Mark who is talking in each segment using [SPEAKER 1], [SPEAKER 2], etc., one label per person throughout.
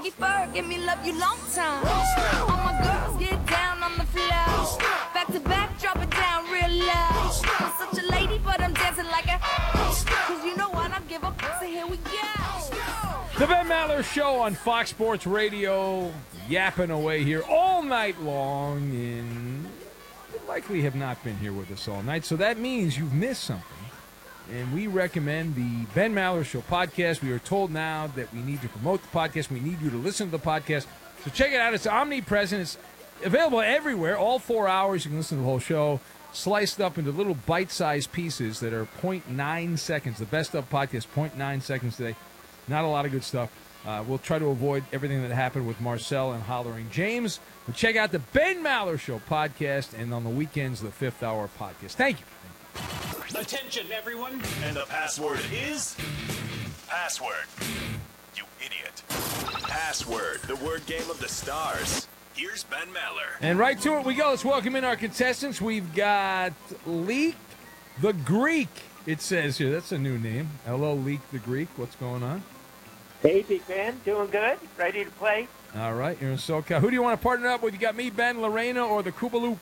[SPEAKER 1] funky fur, give me love you long time. All my girls get down on the floor. Back to back, drop it down real low. I'm such a lady, but I'm dancing like a. Cause you know I don't give up, so here we go.
[SPEAKER 2] The Ben Maller Show on Fox Sports Radio, yapping away here all night long, and you likely have not been here with us all night, so that means you've missed something. And we recommend the Ben Maller Show podcast. We are told now that we need to promote the podcast. We need you to listen to the podcast. So check it out. It's omnipresent. It's available everywhere. All 4 hours. You can listen to the whole show, sliced up into little bite-sized pieces that are 0.9 seconds. The best of podcast, 0.9 seconds today. Not a lot of good stuff. We'll try to avoid everything that happened with Marcel and Hollering James. But check out the Ben Maller Show podcast, and on the weekends, the Fifth Hour podcast. Thank you.
[SPEAKER 3] Attention, everyone.
[SPEAKER 4] And the password is? Password. You idiot. Password, the word game of the stars. Here's Ben Maller.
[SPEAKER 2] And right to it we go. Let's welcome in our contestants. We've got Leek the Greek, it says here. That's a new name. Hello, Leek the Greek. What's going on?
[SPEAKER 5] Hey, Big Ben. Doing good? Ready to play?
[SPEAKER 2] All right, you're in SoCal. Who do you want to partner up with? You got me, Ben, Lorena, or the Koopaloop?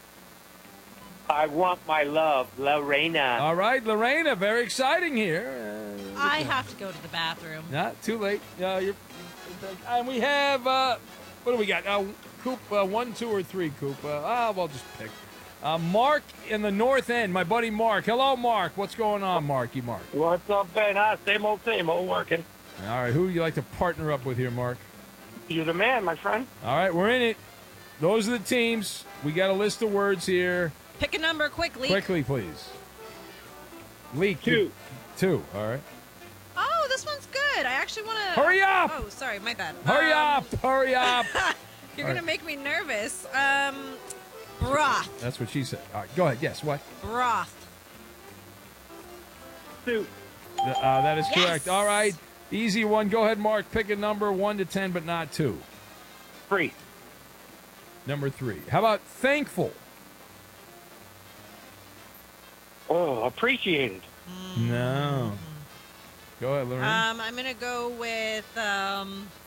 [SPEAKER 5] I want my love, Lorena.
[SPEAKER 2] All right, Lorena, very exciting here.
[SPEAKER 6] I have to go to the bathroom.
[SPEAKER 2] Not too late. And we have, what do we got? Coop, 1, 2, or 3, Coop? We'll just pick. Mark in the north end, my buddy Mark. Hello, Mark. What's going on, Marky Mark?
[SPEAKER 5] What's up, Ben? Same old working.
[SPEAKER 2] All right, who would you like to partner up with here, Mark?
[SPEAKER 5] You're the man, my friend.
[SPEAKER 2] All right, we're in it. Those are the teams. We got a list of words here.
[SPEAKER 6] Pick a number quickly.
[SPEAKER 2] Quickly, please. Leek.
[SPEAKER 5] 2.
[SPEAKER 2] 2, all right.
[SPEAKER 6] Oh, this one's good. I actually want to...
[SPEAKER 2] Hurry up!
[SPEAKER 6] Oh, sorry, my bad.
[SPEAKER 2] Hurry up! Hurry up!
[SPEAKER 6] You're going to make me nervous. Broth.
[SPEAKER 2] That's what she said. All right, go ahead. Yes, what?
[SPEAKER 6] Broth.
[SPEAKER 5] Soup.
[SPEAKER 2] That is
[SPEAKER 6] Yes!
[SPEAKER 2] correct. All right, easy one. Go ahead, Mark. Pick a number 1 to 10, but not 2.
[SPEAKER 5] 3.
[SPEAKER 2] Number 3. How about thankful?
[SPEAKER 5] Oh, appreciated.
[SPEAKER 2] No. Go ahead, Lorraine.
[SPEAKER 6] I'm going to go with